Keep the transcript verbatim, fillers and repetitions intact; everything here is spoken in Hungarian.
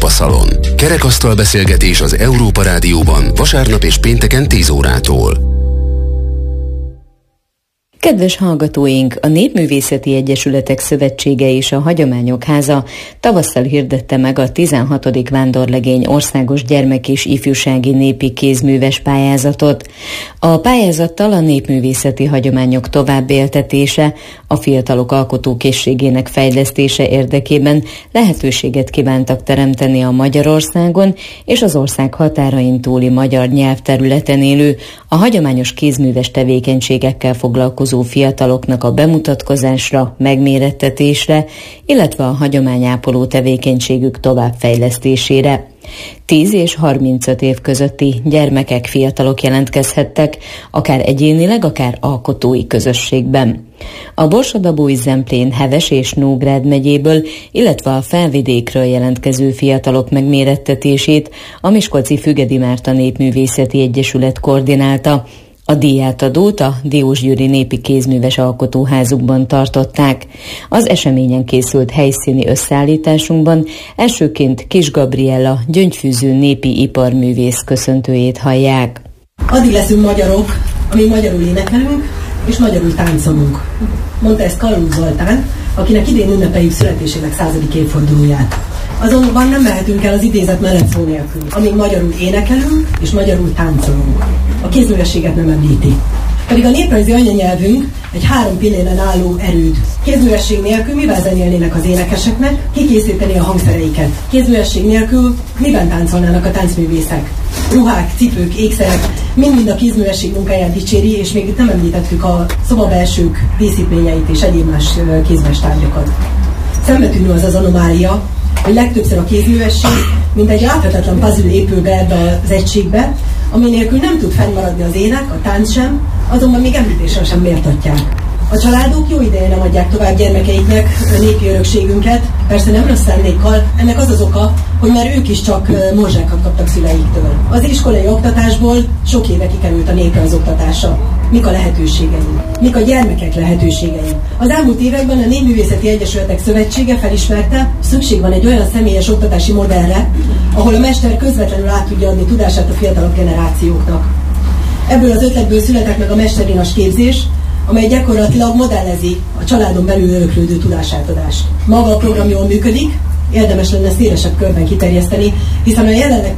Európa Szalon. Kerekasztal beszélgetés az Európa Rádióban vasárnap és pénteken tíz órától. Kedves hallgatóink, a Népművészeti Egyesületek Szövetsége és a Hagyományok Háza tavasszal hirdette meg a tizenhatodik Vándorlegény országos gyermek- és ifjúsági népi kézműves pályázatot. A pályázattal a népművészeti hagyományok továbbéltetése, a fiatalok alkotókészségének fejlesztése érdekében lehetőséget kívántak teremteni a Magyarországon és az ország határain túli magyar nyelvterületen élő, a hagyományos kézműves tevékenységekkel foglalkozó fiataloknak a bemutatkozásra, megmérettetésre, illetve a hagyományápoló tevékenységük továbbfejlesztésére. tíz és harmincöt év közötti gyermekek, fiatalok jelentkezhettek, akár egyénileg, akár alkotói közösségben. A Borsod-Abaúj-Zemplén, Heves és Nógrád megyéből, illetve a Felvidékről jelentkező fiatalok megmérettetését a Miskolci Fügedi Márta Népművészeti Egyesület koordinálta. A díjátadót a Diósgyőri Népi Kézműves Alkotóházukban tartották. Az eseményen készült helyszíni összeállításunkban elsőként Kis Gabriella gyöngyfűző népi iparművész köszöntőjét hallják. Addig leszünk magyarok, amíg magyarul énekelünk és magyarul táncolunk. Mondta ezt Kalló Zoltán, akinek idén ünnepeljük születésének századik évfordulóját. Azonban nem mehetünk el az idézet mellett szó nélkül, amíg magyarul énekelünk és magyarul táncolunk. A kézművességet nem említi. Pedig a néprajzi anyanyelvünk egy három pilléren álló erőd. Kézművesség nélkül mivel zenélnének az énekeseknek, ki készíteni a hangszereiket? Kézművesség nélkül miben táncolnának a táncművészek? Ruhák, cipők, ékszerek, mind-mind a kézművesség munkáját dicséri, és még itt nem említettük a szobabelsők díszítményeit és egyéb más kézműves tárgyakat. Szembetűnő az az anomália, hogy legtöbbször a kézművesség, mint egy láthatatlan puzzle épül be ebbe az egységbe, ami nélkül nem tud fennmaradni az ének, a tánc sem, azonban még említéssel sem méltatják. A családok jó ideje nem adják tovább gyermekeiknek népi örökségünket, persze nem rossz szándékkal, ennek az az oka, hogy már ők is csak morzsákat kaptak szüleiktől. Az iskolai oktatásból sok éve kikerült a néprajz oktatása. Mik a lehetőségei? Mik a gyermekek lehetőségei? Az elmúlt években a Népművészeti Egyesületek Szövetsége felismerte, szükség van egy olyan személyes oktatási modellre, ahol a mester közvetlenül át tudja adni tudását a fiatalabb generációknak. Ebből az ötletből született meg a mesterinas képzés, amely gyakorlatilag modellezi a családon belül öröklődő tudásátadást. Maga a program jól működik, érdemes lenne szélesebb körben kiterjeszteni, hiszen a jelenleg